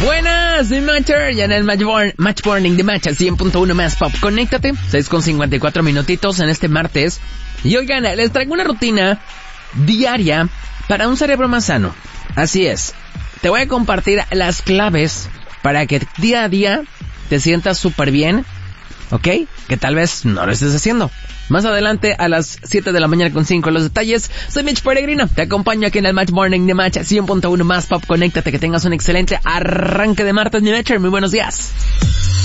Buenas, The Matcher, ya en el Match Morning de Match 100.1 más pop. Conéctate, 6:54 minutitos en este martes. Y oigan, les traigo una rutina diaria para un cerebro más sano. Así es, te voy a compartir las claves para que día a día te sientas súper bien, ¿ok? Que tal vez no lo estés haciendo. Más adelante a las 7 de la mañana con 5 los detalles. Soy Mitch Peregrino, te acompaño aquí en el Match Morning de Match 100.1 más pop. Conéctate, que tengas un excelente arranque de martes, mi Matcher. Muy buenos días.